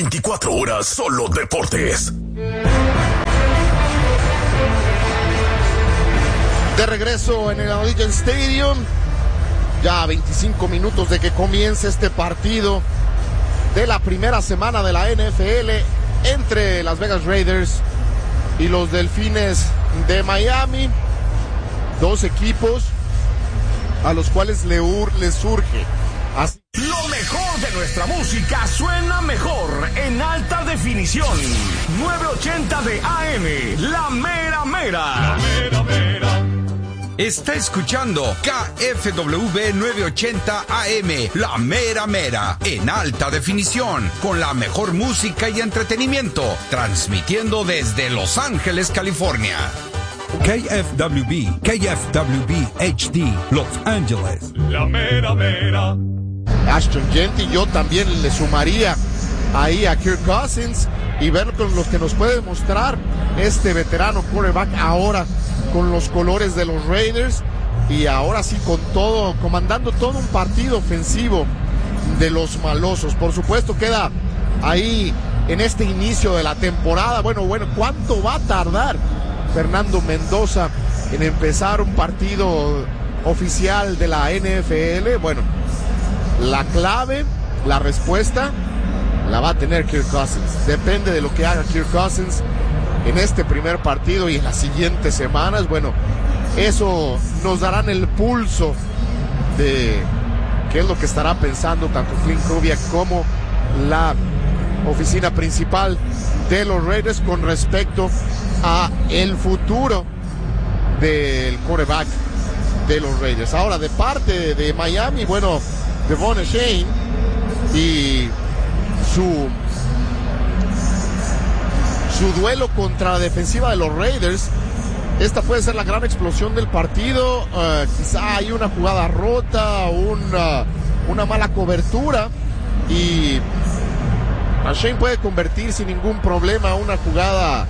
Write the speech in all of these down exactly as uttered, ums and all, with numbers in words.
veinticuatro horas solo deportes. De regreso en el Allegiant Stadium, ya a veinticinco minutos de que comience este partido de la primera semana de la N F L entre Las Vegas Raiders y los Delfines de Miami. Dos equipos a los cuales le ur- les surge así. Lo mejor de nuestra música suena mejor en alta definición. novecientos ochenta de A M, La Mera Mera. La Mera Mera. Está escuchando K F W novecientos ochenta A M, La Mera Mera, en alta definición, con la mejor música y entretenimiento, transmitiendo desde Los Ángeles, California. K F W B, K F W B H D, Los Ángeles. La Mera Mera. Ashton Jeanty, yo también le sumaría ahí a Kirk Cousins y ver con los que nos puede mostrar este veterano quarterback ahora con los colores de los Raiders y ahora sí con todo, comandando todo un partido ofensivo de los malosos. Por supuesto queda ahí en este inicio de la temporada, bueno, bueno, ¿cuánto va a tardar Fernando Mendoza en empezar un partido oficial de la N F L? Bueno, la clave, la respuesta la va a tener Kirk Cousins. Depende de lo que haga Kirk Cousins en este primer partido y en las siguientes semanas. Bueno, eso nos darán el pulso de qué es lo que estará pensando tanto Clint Kubiak como la oficina principal de los Raiders con respecto a el futuro del quarterback de los Raiders. Ahora, de parte de Miami, bueno, Devon Achane y su su duelo contra la defensiva de los Raiders. Esta puede ser la gran explosión del partido. Uh, quizá hay una jugada rota, una, una mala cobertura y Achane puede convertir sin ningún problema una jugada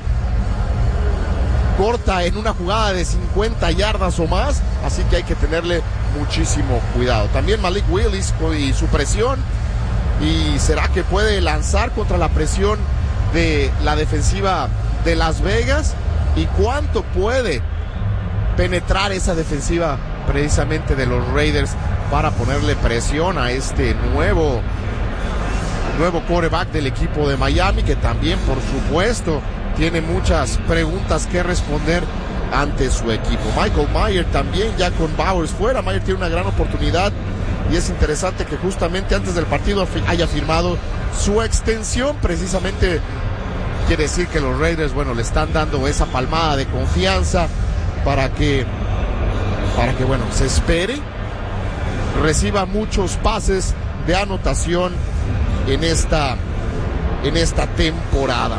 corta en una jugada de cincuenta yardas o más, así que hay que tenerle muchísimo cuidado. También Malik Willis y su presión, y será que puede lanzar contra la presión de la defensiva de Las Vegas y cuánto puede penetrar esa defensiva precisamente de los Raiders para ponerle presión a este nuevo nuevo quarterback del equipo de Miami, que también por supuesto tiene muchas preguntas que responder ante su equipo. Michael Mayer también, ya con Bowers fuera, Mayer tiene una gran oportunidad y es interesante que justamente antes del partido haya firmado su extensión. Precisamente quiere decir que los Raiders, bueno, le están dando esa palmada de confianza para que para que, bueno, se espere, reciba muchos pases de anotación en esta en esta temporada.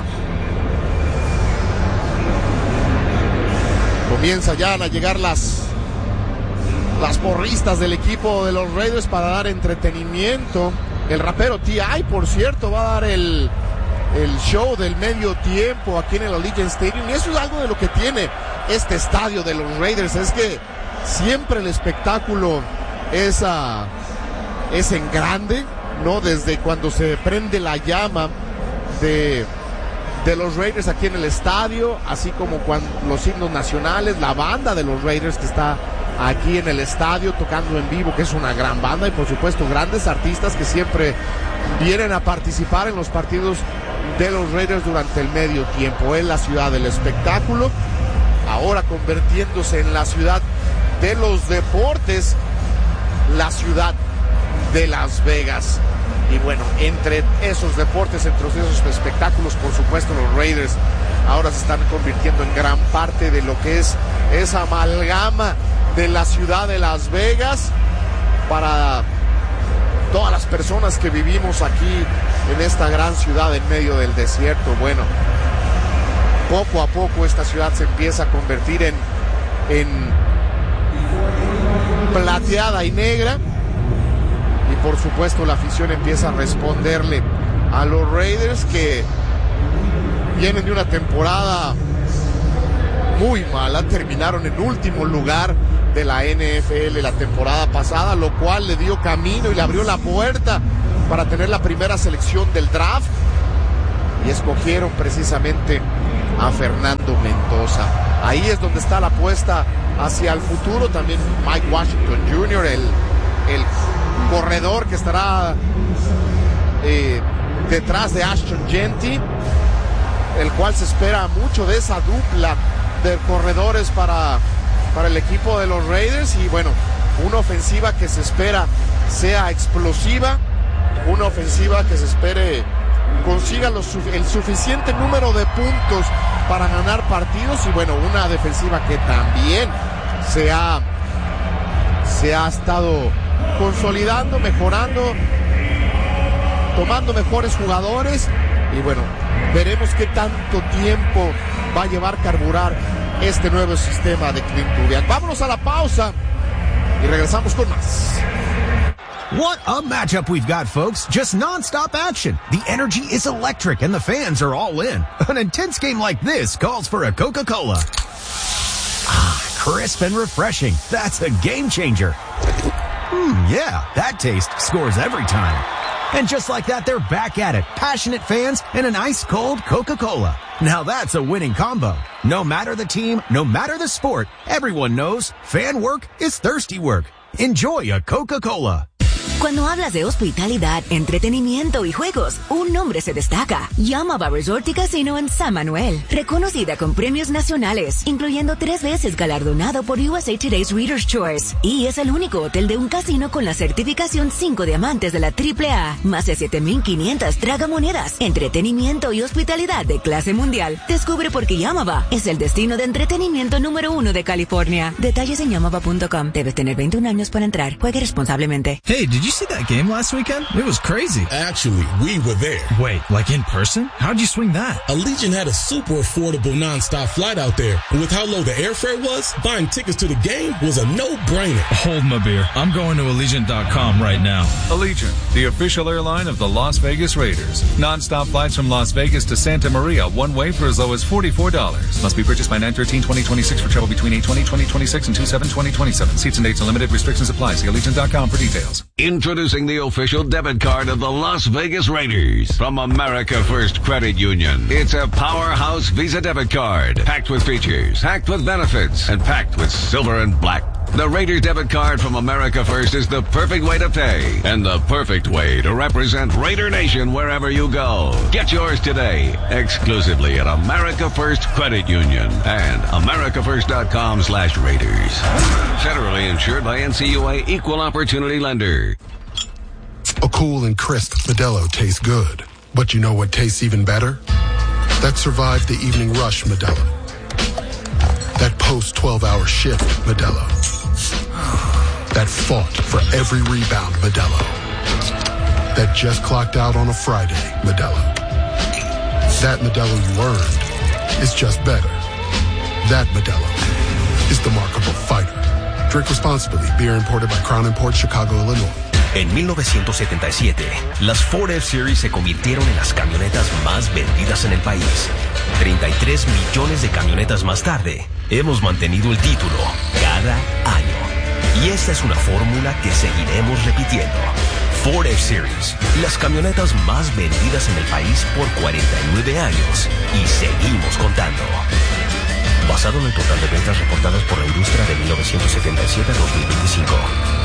Comienza ya a llegar las las porristas del equipo de los Raiders para dar entretenimiento. El rapero T I, por cierto, va a dar el, el show del medio tiempo aquí en el Allegiant Stadium. Y eso es algo de lo que tiene este estadio de los Raiders. Es que siempre el espectáculo es, a, es en grande, ¿no? Desde cuando se prende la llama de... de los Raiders aquí en el estadio, así como cuando los himnos nacionales, la banda de los Raiders que está aquí en el estadio tocando en vivo, que es una gran banda, y por supuesto grandes artistas que siempre vienen a participar en los partidos de los Raiders durante el medio tiempo. Es la ciudad del espectáculo, ahora convirtiéndose en la ciudad de los deportes, la ciudad de Las Vegas. Y bueno, entre esos deportes, entre esos espectáculos, por supuesto, los Raiders ahora se están convirtiendo en gran parte de lo que es esa amalgama de la ciudad de Las Vegas para todas las personas que vivimos aquí en esta gran ciudad en medio del desierto. Bueno, poco a poco esta ciudad se empieza a convertir en, en plateada y negra. Y por supuesto la afición empieza a responderle a los Raiders, que vienen de una temporada muy mala. Terminaron en último lugar de la N F L la temporada pasada, lo cual le dio camino y le abrió la puerta para tener la primera selección del draft. y escogieron precisamente a Fernando Mendoza. Ahí es donde está la apuesta hacia el futuro. También Mike Washington junior, el, el corredor que estará eh, detrás de Ashton Jeanty, el cual se espera mucho de esa dupla de corredores para, para el equipo de los Raiders. Y bueno, una ofensiva que se espera sea explosiva, una ofensiva que se espere consiga los, el suficiente número de puntos para ganar partidos, y bueno, una defensiva que también se ha, se ha estado consolidando, mejorando, tomando mejores jugadores, y bueno, veremos qué tanto tiempo va a llevar carburar este nuevo sistema de Clint Kubiak. Vámonos a la pausa y regresamos con más. What a matchup we've got, folks. Just non-stop action. The energy is electric and the fans are all in. An intense game like this calls for a Coca-Cola. Ah, crisp and refreshing. That's a game changer. Hmm, yeah, that taste scores every time. And just like that, they're back at it. Passionate fans and an ice-cold Coca-Cola. Now that's a winning combo. No matter the team, no matter the sport, everyone knows fan work is thirsty work. Enjoy a Coca-Cola. Cuando hablas de hospitalidad, entretenimiento y juegos, un nombre se destaca. Yamava Resort y Casino en San Manuel. Reconocida con premios nacionales, incluyendo tres veces galardonado por U S A Today's Reader's Choice. Y es el único hotel de un casino con la certificación cinco diamantes de la triple A. Más de siete mil quinientas tragamonedas. Entretenimiento y hospitalidad de clase mundial. Descubre por qué Yamava es el destino de entretenimiento número uno de California. Detalles en yamava punto com. Debes tener veintiún años para entrar. Juegue responsablemente. Hey, did you see that game last weekend? It was crazy. Actually, we were there. Wait, like in person? How'd you swing that? Allegiant had a super affordable non-stop flight out there. And with how low the airfare was, buying tickets to the game was a no-brainer. Hold my beer. I'm going to Allegiant dot com right now. Allegiant, the official airline of the Las Vegas Raiders. Non-stop flights from Las Vegas to Santa Maria, one way for as low as forty-four dollars. Must be purchased by nine thirteen twenty twenty-six for travel between eight twenty twenty twenty-six and two seven twenty twenty-seven. Seats and dates and limited restrictions apply. See Allegiant dot com for details. Introducing the official debit card of the Las Vegas Raiders from America First Credit Union. It's a powerhouse Visa debit card, packed with features, packed with benefits, and packed with silver and black. The Raiders debit card from America First is the perfect way to pay and the perfect way to represent Raider Nation wherever you go. Get yours today, exclusively at America First Credit Union and america first dot com slash Raiders. Federally insured by N C U A Equal Opportunity Lender. A cool and crisp Modelo tastes good. But you know what tastes even better? That survived the evening rush Modelo. That post twelve hour shift Modelo. That fought for every rebound Modelo. That just clocked out on a Friday Modelo. That Modelo you earned is just better. That Modelo is the mark of a fighter. Drink responsibly. Beer imported by Crown Imports, Chicago, Illinois. En mil novecientos setenta y siete, las Ford F-Series se convirtieron en las camionetas más vendidas en el país. treinta y tres millones de camionetas más tarde, hemos mantenido el título cada año. Y esta es una fórmula que seguiremos repitiendo. Ford F-Series, las camionetas más vendidas en el país por cuarenta y nueve años. Y seguimos contando. Basado en el total de ventas reportadas por la industria de mil novecientos setenta y siete a dos mil veinticinco.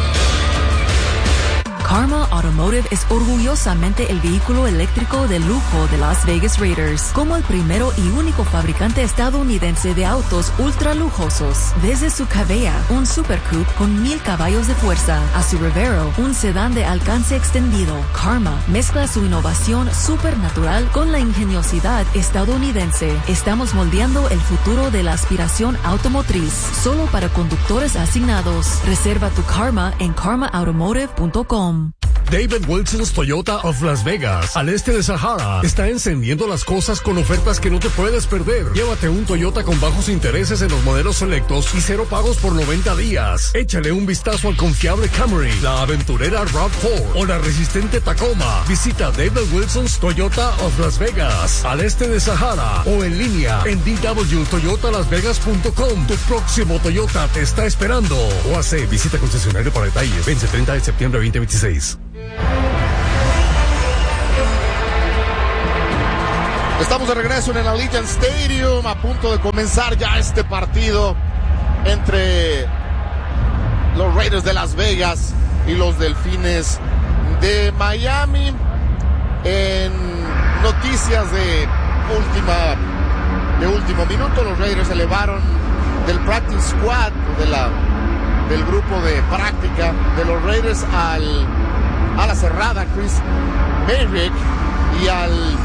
Karma Automotive es orgullosamente el vehículo eléctrico de lujo de Las Vegas Raiders, como el primero y único fabricante estadounidense de autos ultra lujosos. Desde su Cabella, un Super Coupe con mil caballos de fuerza, a su Revero, un sedán de alcance extendido, Karma mezcla su innovación supernatural con la ingeniosidad estadounidense. Estamos moldeando el futuro de la aspiración automotriz, solo para conductores asignados. Reserva tu Karma en karma automotive punto com. David Wilson's Toyota of Las Vegas, al este de Sahara, está encendiendo las cosas con ofertas que no te puedes perder. Llévate un Toyota con bajos intereses en los modelos selectos y cero pagos por noventa días. Échale un vistazo al confiable Camry, la aventurera RAV cuatro o la resistente Tacoma. Visita David Wilson's Toyota of Las Vegas, al este de Sahara, o en línea en d w toyota las vegas punto com. Tu próximo Toyota te está esperando. O hace visita concesionario para detalles. Vence treinta de septiembre veinte veintiséis. Estamos de regreso en el Allegiant Stadium, a punto de comenzar ya este partido entre los Raiders de Las Vegas y los Delfines de Miami. En noticias de última de último minuto, los Raiders elevaron del practice squad, de la, del grupo de práctica de los Raiders, al a la cerrada Chris Merrick y al